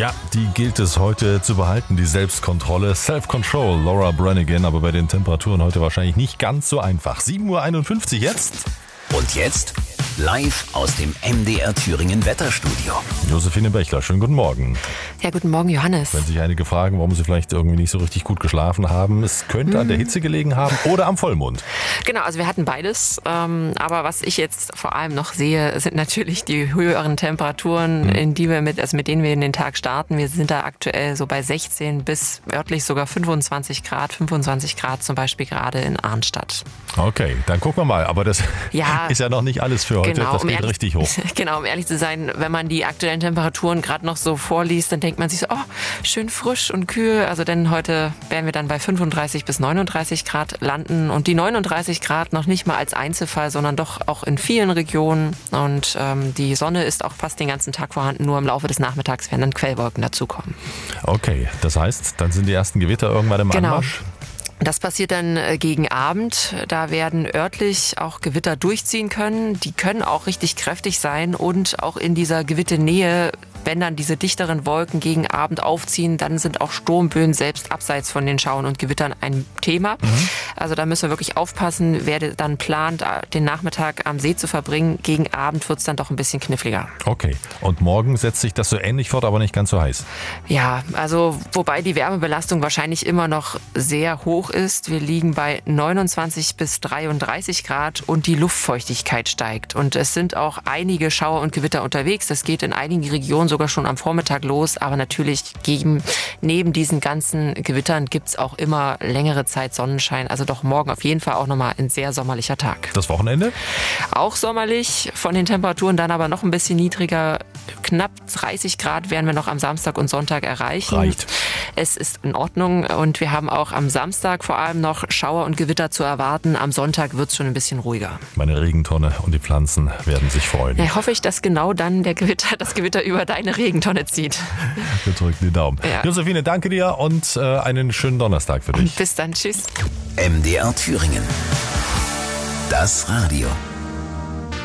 Ja, die gilt es heute zu behalten, die Selbstkontrolle. Self-Control, Laura Branigan, aber bei den Temperaturen heute wahrscheinlich nicht ganz so einfach. 7:51 Uhr jetzt. Und jetzt live aus dem MDR Thüringen Wetterstudio. Josephine Bechler, schönen guten Morgen. Ja, guten Morgen, Johannes. Wenn sich einige fragen, warum sie vielleicht irgendwie nicht so richtig gut geschlafen haben, es könnte an der Hitze gelegen haben oder am Vollmond. Genau, also wir hatten beides. Aber was ich jetzt vor allem noch sehe, sind natürlich die höheren Temperaturen, mit denen wir in den Tag starten. Wir sind da aktuell so bei 16 bis örtlich sogar 25 Grad zum Beispiel gerade in Arnstadt. Okay, dann gucken wir mal. Aber das ist ja noch nicht alles für heute. Genau, das geht richtig hoch. Genau, um ehrlich zu sein, wenn man die aktuellen Temperaturen gerade noch so vorliest, dann denkt man sich so, oh, schön frisch und kühl. Also denn heute werden wir dann bei 35 bis 39 Grad landen und die 39 Grad noch nicht mal als Einzelfall, sondern doch auch in vielen Regionen. Und die Sonne ist auch fast den ganzen Tag vorhanden, nur im Laufe des Nachmittags werden dann Quellwolken dazukommen. Okay, das heißt, dann sind die ersten Gewitter irgendwann im Anmarsch? Das passiert dann gegen Abend. Da werden örtlich auch Gewitter durchziehen können. Die können auch richtig kräftig sein und auch in dieser Gewitternähe, wenn dann diese dichteren Wolken gegen Abend aufziehen, dann sind auch Sturmböen selbst abseits von den Schauern und Gewittern ein Thema. Also da müssen wir wirklich aufpassen, wer dann plant, den Nachmittag am See zu verbringen. Gegen Abend wird es dann doch ein bisschen kniffliger. Okay, und morgen setzt sich das so ähnlich fort, aber nicht ganz so heiß? Ja, also wobei die Wärmebelastung wahrscheinlich immer noch sehr hoch ist. Wir liegen bei 29 bis 33 Grad und die Luftfeuchtigkeit steigt. Und es sind auch einige Schauer und Gewitter unterwegs. Das geht in einigen Regionen sogar schon am Vormittag los. Aber natürlich neben diesen ganzen Gewittern gibt es auch immer längere Zeit Sonnenschein. Also doch morgen auf jeden Fall auch nochmal ein sehr sommerlicher Tag. Das Wochenende? Auch sommerlich, von den Temperaturen dann aber noch ein bisschen niedriger. Knapp 30 Grad werden wir noch am Samstag und Sonntag erreichen. Reicht. Es ist in Ordnung und wir haben auch am Samstag vor allem noch Schauer und Gewitter zu erwarten. Am Sonntag wird es schon ein bisschen ruhiger. Meine Regentonne und die Pflanzen werden sich freuen. Ja, hoffe ich, dass genau dann das Gewitter über deine Regentonne zieht. Wir drücken die Daumen. Ja. Josephine, danke dir und einen schönen Donnerstag für dich. Bis dann, tschüss. MDR Thüringen. Das Radio.